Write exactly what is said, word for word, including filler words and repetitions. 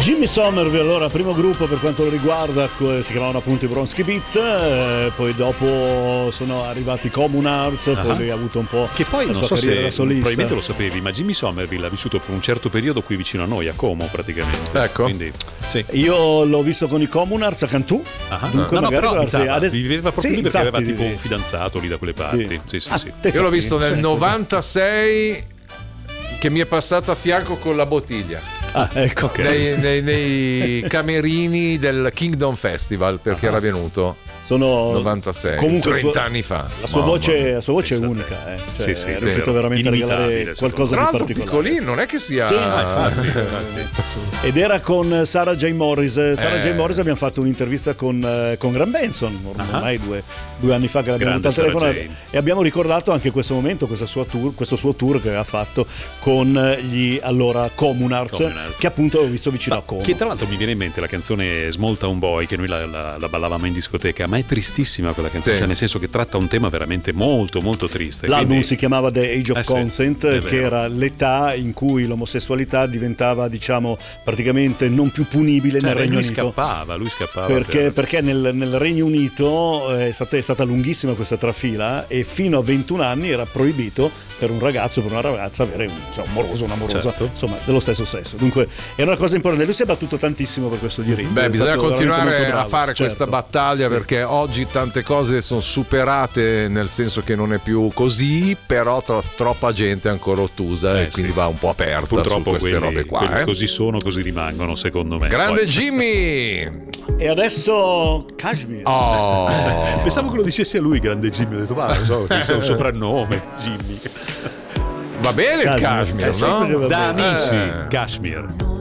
Jimmy Somerville, allora primo gruppo per quanto lo riguarda, si chiamavano appunto i Bronski Beat, eh, poi dopo sono arrivati Common Arts, uh-huh. poi lui ha avuto un po' che poi la non sua so se carriera da solista. Probabilmente lo sapevi, ma Jimmy Somerville ha vissuto per un certo periodo qui vicino a noi, a Como praticamente. Ecco. Quindi, sì. Io l'ho visto con i Common Arts a Cantù. Uh-huh. Dunque no, no, magari però guarda, adesso... viveva proprio sì, lì perché infatti, aveva tipo sì. un fidanzato lì da quelle parti. Sì, sì, Ah, sì. Io l'ho visto nel certo. novantasei che mi è passato a fianco con la bottiglia. Ah, ecco. Okay. Nei, nei, nei camerini del Kingdom Festival, perché uh-huh. era venuto Sono novantasei, comunque trenta sua, anni fa. La sua Mamma voce, la sua voce è pensate. unica, eh. Cioè, Sì, sì, è sì, riuscito vero. veramente a regalare Inimitabile, qualcosa Tra di l'altro particolare. piccolino, non è che sia Sì, Ah, infatti, infatti. Ed era con Sarah J. Morris. Sarah Eh. J. Morris abbiamo fatto un'intervista con, eh, con Graham Benson ormai Uh-huh. due, due anni fa che l'abbiamo Grande avuto al telefono Sarah J. e abbiamo ricordato anche questo momento, questa sua tour, questo suo tour che aveva fatto con gli allora Common Arts, Common Arts. che appunto avevo visto vicino Ma a Como. che tra l'altro mi viene in mente la canzone Small Town Boy, che noi la, la, la ballavamo in discoteca, ma è tristissima quella canzone, Sì. cioè nel senso che tratta un tema veramente molto molto triste. L'album quindi... si chiamava The Age of Eh sì, Consent, è che vero. era l'età in cui l'omosessualità diventava, diciamo, praticamente non più punibile Cioè, nel Regno lui Unito. scappava, lui scappava Perché, per- perché nel, nel Regno Unito è stata, è stata lunghissima questa trafila e fino a ventuno anni era proibito per un ragazzo, per una ragazza avere un, insomma, un moroso, un'amorosa, Certo. insomma, dello stesso sesso. Dunque era una cosa importante. Lui si è battuto tantissimo per questo diritto. Beh, È bisogna stato veramente continuare molto a bravo, fare certo. questa battaglia, Sì. perché oggi tante cose sono superate, nel senso che non è più così, però tro- troppa gente è ancora ottusa Eh, e quindi sì. va un po' aperta Purtroppo su queste quelli, robe qua. quelli eh. così sono, così rimangono, secondo me. Grande Poi- Jimmy! E adesso Kashmir. Oh! Pensavo che lo dicessi a lui, grande Jimmy. Ho detto, ma non so, che sia un soprannome, Jimmy. Va bene il Kashmir. Kashmir, Eh sì, no? perché va Da bene. amici, Eh. Kashmir.